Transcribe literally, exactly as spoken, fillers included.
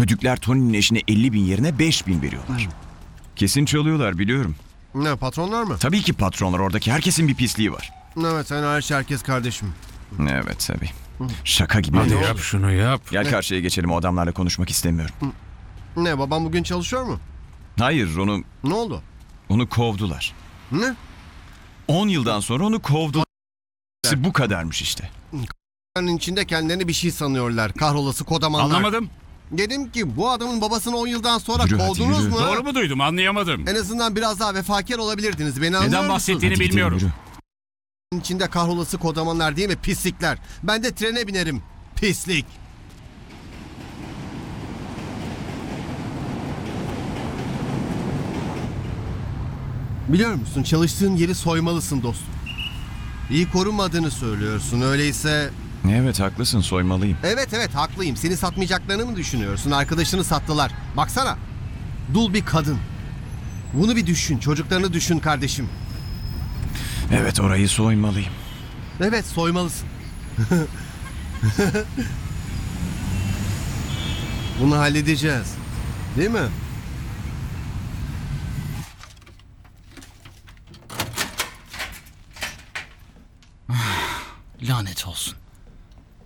Hödükler Tony'nin eşine elli bin yerine beş bin veriyorlar. Kesin çalıyorlar, biliyorum. Ne, patronlar mı? Tabii ki patronlar, oradaki herkesin bir pisliği var. Evet, sen hariç herkes kardeşim. Evet tabii. Şaka gibi. Hadi değil. yap şunu yap. Gel karşıya geçelim, o adamlarla konuşmak istemiyorum. Ne, babam bugün çalışıyor mu? Hayır, onu Ne oldu? onu kovdular. Ne? on yıldan sonra onu kovdular. Bu kadarmış işte. Onun içinde kendilerini bir şey sanıyorlar. Kahrolası kodamanlar. Anlamadım. Dedim ki bu adamın babasını on yıldan sonra Yürü hadi, kovdunuz yürü. mu? Doğru mu duydum? Anlayamadım. En azından biraz daha vefakar olabilirdiniz. Beni anlıyor Neden musun? bahsettiğini Hadi gidelim, bilmiyorum. yürü. İçinde kahrolası kodamanlar değil mi? Pislikler. Ben de trene binerim. Pislik. Biliyor musun, çalıştığın yeri soymalısın dostum. İyi korunmadığını söylüyorsun. Öyleyse Evet haklısın, soymalıyım. evet evet haklıyım. Seni satmayacaklarını mı düşünüyorsun? Arkadaşını sattılar. Baksana. Dul bir kadın. Bunu bir düşün. Çocuklarını düşün kardeşim. Evet, orayı soymalıyım. Evet, soymalısın. Bunu halledeceğiz. Değil mi? Lanet olsun.